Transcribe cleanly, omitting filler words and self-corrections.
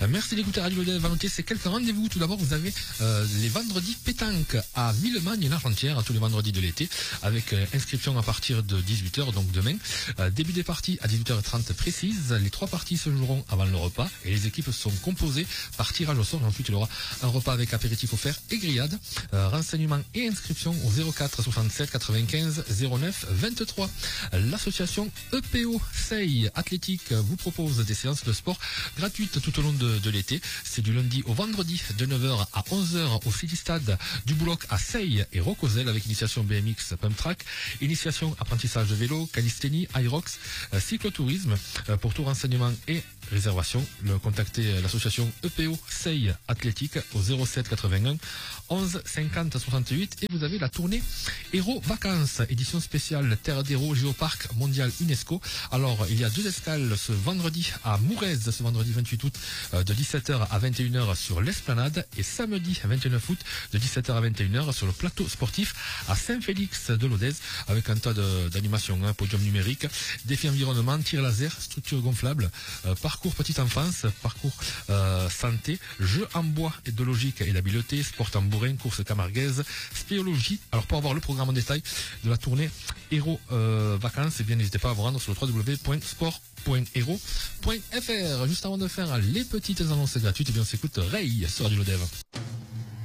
Merci d'écouter Radio Dev. À noter ces quelques rendez-vous. Tout d'abord, vous avez les vendredis pétanque à Villemagne et l'Argentière, tous les vendredis de l'été, avec inscription à partir de 18h, donc demain. Début des parties à 18h30 précise. Les 3 parties se joueront avant le repas et les équipes sont composées par tirage au sort. Et ensuite, il y aura un repas avec apéritif offert et grillade. Renseignements et inscriptions au 04 67 95 09 23. L'association EPO SEI Athlétique vous propose des séances de sport gratuites tout au long de l'été. C'est du lundi au vendredi de 9h à 11h au City Stade du Bouloc à Seille et Rocosel avec initiation BMX Pump Track, initiation apprentissage de vélo, calisthénie, Aerox, cyclotourisme. Pour tout renseignement et réservation, contactez l'association EPO SEI Athlétique au 07 81 11 50 68 et vous avez la tournée Héros Vacances, édition spéciale Terre d'Héros Géoparc Mondial UNESCO. Alors, il y a 2 escales ce vendredi à Mourez, ce vendredi 28 août de 17h à 21h sur l'Esplanade et samedi 29 août de 17h à 21h sur le plateau sportif à Saint-Félix de Lodèze avec un tas d'animations, podium numérique, défi environnement, tir laser, structure gonflable, parcours petite enfance, parcours santé, jeux en bois et de logique et d'habileté, sport tambourin, course camarguaise, spéologie. Alors pour avoir le programme en détail de la tournée Héros Vacances, eh bien n'hésitez pas à vous rendre sur le www.sport.hero.fr. Juste avant de faire les petites annonces gratuites, eh bien on s'écoute Ray sur Radio Dev.